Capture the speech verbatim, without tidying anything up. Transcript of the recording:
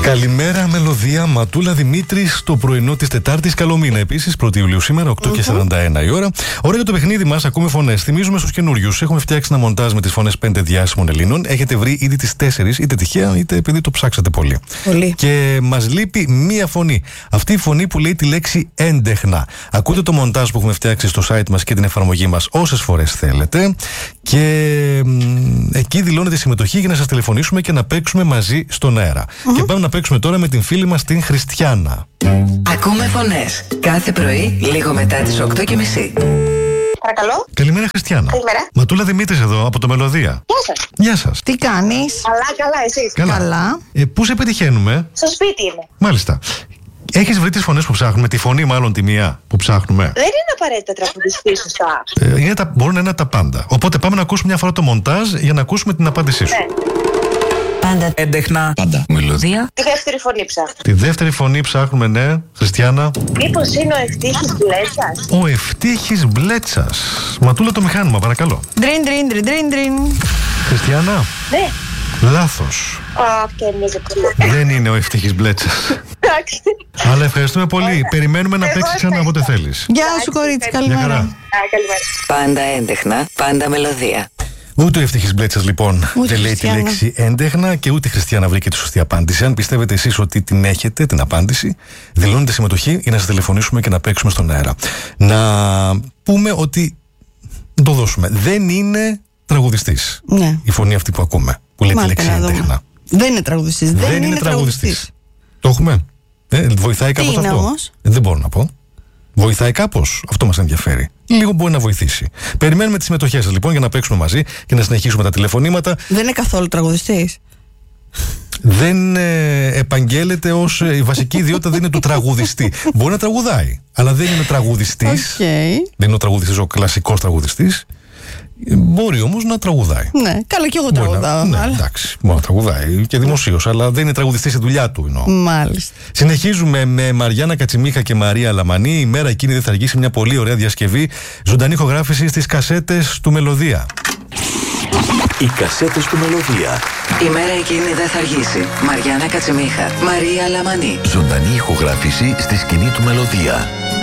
Καλημέρα, μελωδία. Ματούλα Δημήτρη στο πρωινό τη Τετάρτη. Καλό μήνα επίση, πρώτη Ιουλίου σήμερα, οκτώ και σαράντα ένα η ώρα. Ωραία για το παιχνίδι μα, ακούμε φωνές. Θυμίζουμε στους καινούριους. Έχουμε φτιάξει ένα μοντάζ με τις φωνές πέντε διάσημων Ελλήνων. Έχετε βρει ήδη τις τέσσερις, είτε τυχαία είτε επειδή το ψάξατε πολύ. Πολύ. Και μας λείπει μία φωνή. Αυτή η φωνή που λέει τη λέξη έντεχνα. Ακούτε το μοντάζ που έχουμε φτιάξει στο site μας και την εφαρμογή μας όσες φορές θέλετε. Και μ, εκεί δηλώνετε συμμετοχή για να σας τηλεφωνήσουμε και να παίξουμε μαζί στον αέρα. Mm-hmm. Και πάμε να παίξουμε τώρα με την φίλη μας την Χριστιάνα. Ακούμε φωνές. Κάθε πρωί, λίγο μετά τις οκτώ και μισή. Παρακαλώ. Καλημέρα, Χριστιάνα. Καλημέρα. Ματούλα Δημήτρης εδώ από το Μελωδία. Γεια σας. Γεια σας. Τι κάνεις? Καλά, καλά, εσείς? Καλά. Καλά. Ε, πού σε πετυχαίνουμε? Στο σπίτι είμαι. Μάλιστα. Έχεις βρει τις φωνές που ψάχνουμε, τη φωνή μάλλον τη μία που ψάχνουμε? Δεν είναι απαραίτητα τραγουδιστή, σωστά. Ε, είναι τα, μπορούν να είναι τα πάντα. Οπότε πάμε να ακούσουμε μια φορά το μοντάζ για να ακούσουμε την απάντησή σου. Ναι. Πάντα έντεχνα. Πάντα μελωδία. Τη δεύτερη φωνή ψάχνω. Τη δεύτερη φωνή ψάχνουμε, ναι, Χριστιάνα. Μήπως είναι ο Ευτύχης Μπλέτσας? Ο Ευτύχης Μπλέτσας. Ματούλα το μηχάνημα, παρακαλώ. Ντριν, ντριν, ντριν, ντριν, ντριν. Χριστιάνα. Ναι. Λάθος. Α, και εμείς πολύ. Δεν είναι ο Ευτύχης Μπλέτσας. Εντάξει. Αλλά ευχαριστούμε πολύ. Περιμένουμε να Εγώ παίξεις ξανά όποτε θέλεις. Γεια σου, κορίτσι, Γεια καλημέρα. χαρά. Α, καλημέρα. Πάντα έντεχνα. Πάντα μελωδία. Ούτε ο Ευτύχης Μπλέτσας λοιπόν Ούτε δεν λέει τη Χριστιάνα. λέξη έντεχνα και ούτε η Χριστιάνα βρήκε τη σωστή απάντηση. Αν πιστεύετε εσείς ότι την έχετε, την απάντηση, δηλώνετε συμμετοχή για να σας τηλεφωνήσουμε και να παίξουμε στον αέρα. Να πούμε ότι. Να το δώσουμε. Δεν είναι τραγουδιστής Ναι. η φωνή αυτή που ακούμε, που λέει τη Μάλιστα, λέξη να δούμε. έντεχνα. Δεν είναι τραγουδιστής. Δεν, Δεν είναι τραγουδιστής. Το έχουμε. Ε, βοηθάει κάπως είναι αυτό? όμως? Ε, δεν μπορώ να πω. Βοηθάει κάπως. Αυτό μας ενδιαφέρει. Λίγο μπορεί να βοηθήσει. Περιμένουμε τις συμμετοχές σας λοιπόν για να παίξουμε μαζί και να συνεχίσουμε τα τηλεφωνήματα. Δεν είναι καθόλου τραγουδιστής. Δεν ε, επαγγέλλεται ως ε, η βασική ιδιότητα δεν είναι του τραγουδιστή. Μπορεί να τραγουδάει, αλλά δεν είναι τραγουδιστής. Okay. Δεν είναι ο τραγουδιστής, ο κλασικός τραγουδιστής. Ε, Μπορεί όμως να τραγουδάει. Ναι, καλά, και εγώ Μπορεί να- τραγουδάω. ναι, αλλά- εντάξει, μπορεί να τραγουδάει και δημοσίως, αλλά δεν είναι τραγουδιστής στη δουλειά του. Εννοώ. Μάλιστα. Συνεχίζουμε με Μαριάννα Κατσιμίχα και Μαρία Λαμανή. Η μέρα εκείνη δεν θα αργήσει, μια πολύ ωραία διασκευή. Ζωντανή ηχογράφηση στις κασέτες του Μελωδία. Οι κασέτες του Μελωδία. Η μέρα εκείνη δεν θα αργήσει. Μαριάννα Κατσιμίχα. Μαρία Λαμανή. Ζωντανή ηχογράφηση στη σκηνή του Μελωδία.